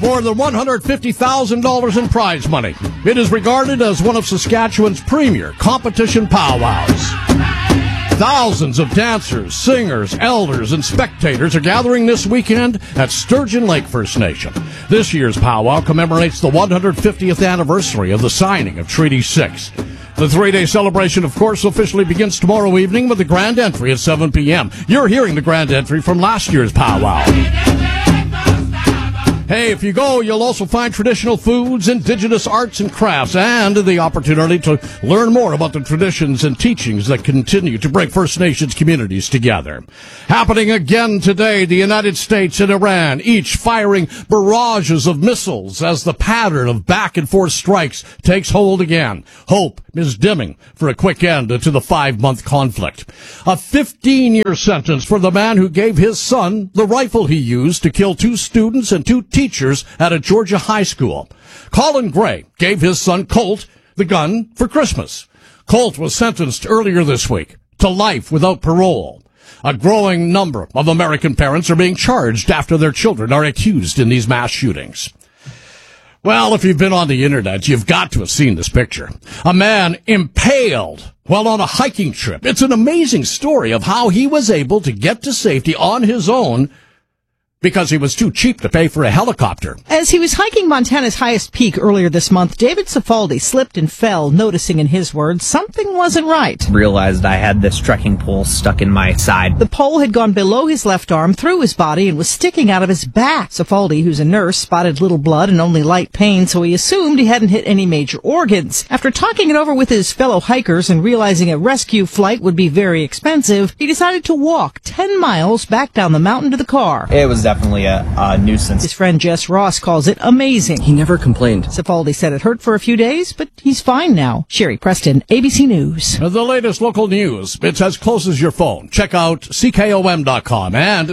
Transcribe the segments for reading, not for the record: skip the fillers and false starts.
more than $150,000 in prize money. It is regarded as one of Saskatchewan's premier competition powwows. Thousands of dancers, singers, elders, and spectators are gathering this weekend at Sturgeon Lake First Nation. This year's powwow commemorates the 150th anniversary of the signing of Treaty 6. The three-day celebration, of course, officially begins tomorrow evening with the grand entry at 7 p.m. You're hearing the grand entry from last year's powwow. Hey, if you go, you'll also find traditional foods, indigenous arts and crafts, and the opportunity to learn more about the traditions and teachings that continue to bring First Nations communities together. Happening again today, the United States and Iran, each firing barrages of missiles as the pattern of back-and-forth strikes takes hold again. Hope is dimming for a quick end to the 5-month conflict. A 15-year sentence for the man who gave his son the rifle he used to kill 2 students and 2 teachers at a Georgia high school. Colin Gray gave his son Colt the gun for Christmas. Colt was sentenced earlier this week to life without parole. A growing number of American parents are being charged after their children are accused in these mass shootings. Well, if you've been on the internet, you've got to have seen this picture. A man impaled while on a hiking trip. It's an amazing story of how he was able to get to safety on his own because he was too cheap to pay for a helicopter. As he was hiking Montana's highest peak earlier this month, David Cifaldi slipped and fell, noticing, in his words, something wasn't right. Realized I had this trekking pole stuck in my side. The pole had gone below his left arm, through his body, and was sticking out of his back. Cifaldi, who's a nurse, spotted little blood and only light pain, so he assumed he hadn't hit any major organs. After talking it over with his fellow hikers and realizing a rescue flight would be very expensive, he decided to walk 10 miles back down the mountain to the car. It was definitely a nuisance. His friend Jess Ross calls it amazing. He never complained. Cifaldi said it hurt for a few days, but he's fine now. Sherry Preston, ABC News. The latest local news. It's as close as your phone. Check out CKOM.com and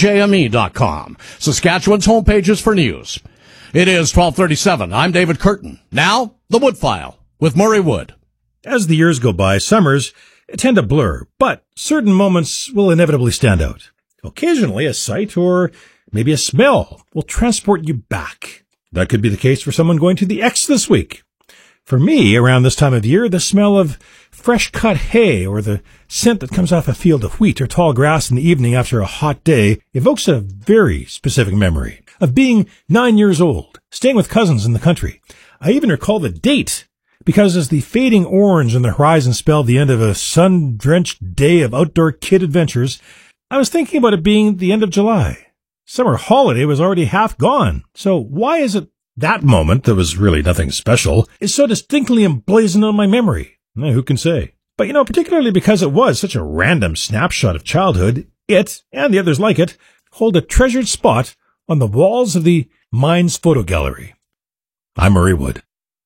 CJME.com. Saskatchewan's homepages for news. It is 12:37. I'm David Curtin. Now, the Wood File with Murray Wood. As the years go by, summers tend to blur, but certain moments will inevitably stand out. Occasionally, a sight or maybe a smell will transport you back. That could be the case for someone going to the X this week. For me, around this time of year, the smell of fresh cut hay or the scent that comes off a field of wheat or tall grass in the evening after a hot day evokes a very specific memory of being 9 years old, staying with cousins in the country. I even recall the date, because as the fading orange on the horizon spelled the end of a sun-drenched day of outdoor kid adventures, I was thinking about it being the end of July. Summer holiday was already half gone. So why is it that moment, that was really nothing special, is so distinctly emblazoned on my memory? Who can say? But particularly because it was such a random snapshot of childhood, it, and the others like it, hold a treasured spot on the walls of the Mines Photo Gallery. I'm Murray Wood.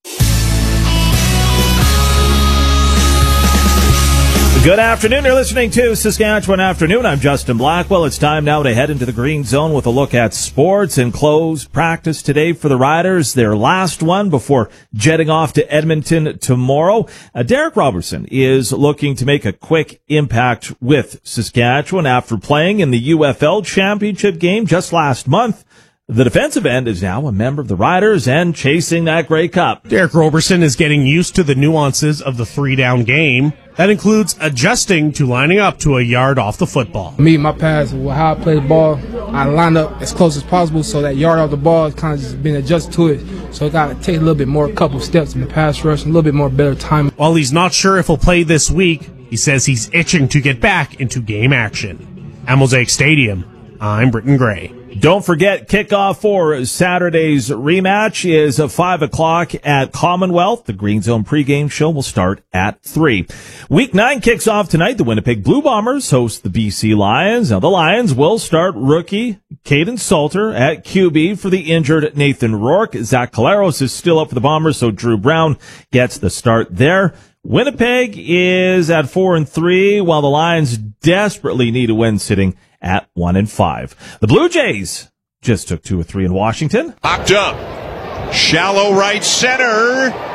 Good afternoon. You're listening to Saskatchewan Afternoon. I'm Justin Blackwell. It's time now to head into the green zone with a look at sports and close practice today for the Riders. Their last one before jetting off to Edmonton tomorrow. Derek Robertson is looking to make a quick impact with Saskatchewan after playing in the UFL championship game just last month. The defensive end is now a member of the Riders and chasing that Grey Cup. Derek Robertson is getting used to the nuances of the 3-down game. That includes adjusting to lining up to a yard off the football. Me, my pass, how I play the ball, I line up as close as possible so that yard off the ball is kind of just being adjusted to it. So I got to take a little bit more, a couple steps in the pass rush, a little bit more better time. While he's not sure if he'll play this week, he says he's itching to get back into game action. At Mosaic Stadium, I'm Britton Gray. Don't forget, kickoff for Saturday's rematch is 5 o'clock at Commonwealth. The Green Zone pregame show will start at 3. Week 9 kicks off tonight. The Winnipeg Blue Bombers host the BC Lions. Now, the Lions will start rookie Caden Salter at QB for the injured Nathan Rourke. Zach Caleros is still up for the Bombers, so Drew Brown gets the start there. Winnipeg is at 4-3, while the Lions desperately need a win, sitting at 1-5. The Blue Jays just took 2 of 3 in Washington. Locked up. Shallow right center.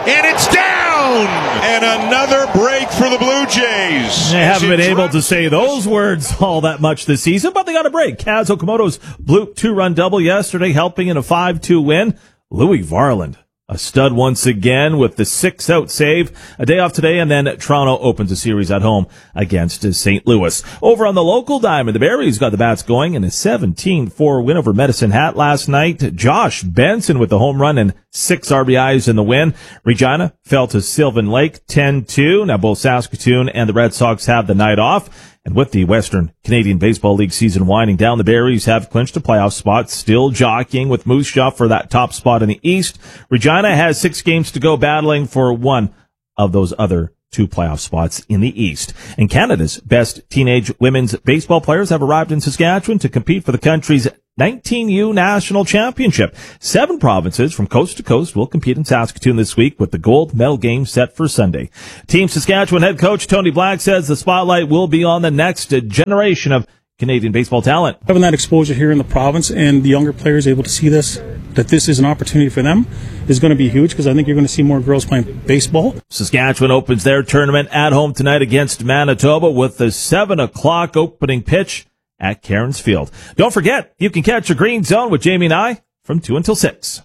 and it's down! And another break for the Blue Jays. They haven't been able to say those words all that much this season, but they got a break. Kaz Okamoto's bloop 2-run double yesterday, helping in a 5-2 win. Louis Varland, a stud once again with the 6-out save. A day off today, and then Toronto opens a series at home against St. Louis. Over on the local diamond, the Berries got the bats going in a 17-4 win over Medicine Hat last night. Josh Benson with the home run and 6 RBIs in the win. Regina fell to Sylvan Lake 10-2. Now both Saskatoon and the Red Sox have the night off. And with the Western Canadian Baseball League season winding down, the Berries have clinched a playoff spot, still jockeying with Moose Jaw for that top spot in the East. Regina has 6 games to go, battling for one of those other 2 playoff spots in the East. And Canada's best teenage women's baseball players have arrived in Saskatchewan to compete for the country's 19U National Championship. 7 provinces from coast to coast will compete in Saskatoon this week, with the gold medal game set for Sunday. Team Saskatchewan head coach Tony Black says the spotlight will be on the next generation of Canadian baseball talent. Having that exposure here in the province and the younger players able to see this, that this is an opportunity for them, is going to be huge, because I think you're going to see more girls playing baseball. Saskatchewan opens their tournament at home tonight against Manitoba with the 7 o'clock opening pitch at Cairns Field. Don't forget, you can catch a Green Zone with Jamie and I from 2 until 6.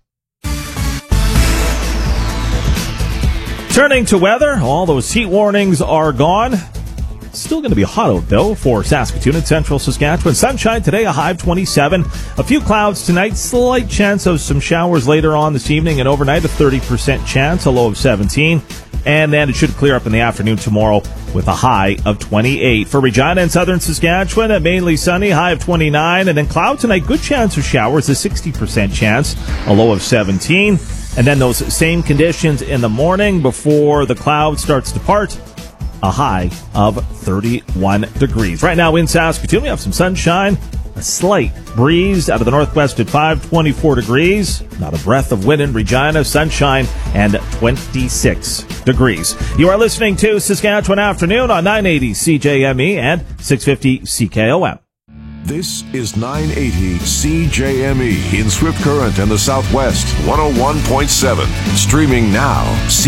Turning to weather, all those heat warnings are gone. It's still going to be hot out, though, for Saskatoon and central Saskatchewan. Sunshine today, a high of 27. A few clouds tonight, slight chance of some showers later on this evening, and overnight a 30% chance, a low of 17. And then it should clear up in the afternoon tomorrow with a high of 28. For Regina and southern Saskatchewan, mainly sunny, high of 29. And then cloud tonight, good chance of showers, a 60% chance, a low of 17. And then those same conditions in the morning before the cloud starts to part, a high of 31 degrees. Right now in Saskatoon, we have some sunshine, a slight breeze out of the northwest at 5, 24 degrees. Not a breath of wind in Regina, sunshine, and 26 degrees. You are listening to Saskatchewan Afternoon on 980 CJME and 650 CKOM. This is 980 CJME in Swift Current and the Southwest, 101.7. Streaming now,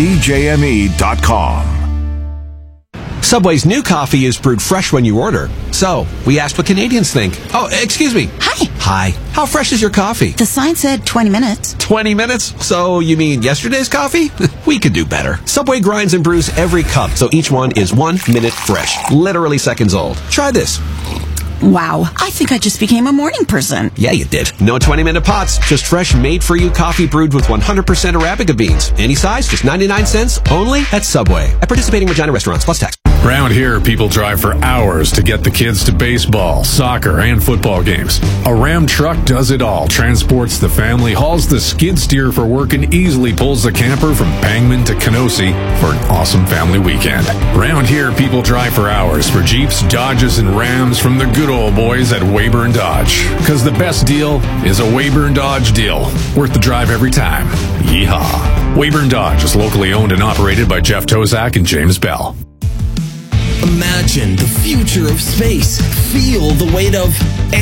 CJME.com. Subway's new coffee is brewed fresh when you order. So, we asked what Canadians think. Oh, excuse me. Hi. Hi. How fresh is your coffee? The sign said 20 minutes. 20 minutes? So, you mean yesterday's coffee? We could do better. Subway grinds and brews every cup, so each one is 1 minute fresh. Literally seconds old. Try this. Wow, I think I just became a morning person. Yeah, you did. No 20-minute pots, just fresh, made-for-you coffee brewed with 100% Arabica beans. Any size, just 99 cents, only at Subway. At participating Regina restaurants, plus tax. Around here, people drive for hours to get the kids to baseball, soccer, and football games. A Ram truck does it all. Transports the family, hauls the skid steer for work, and easily pulls the camper from Pangman to Kenosee for an awesome family weekend. Around here, people drive for hours for Jeeps, Dodges, and Rams from the good old boys at Weyburn Dodge. Because the best deal is a Weyburn Dodge deal. Worth the drive every time. Yeehaw. Weyburn Dodge is locally owned and operated by Jeff Tozak and James Bell. Imagine the future of space. Feel the weight of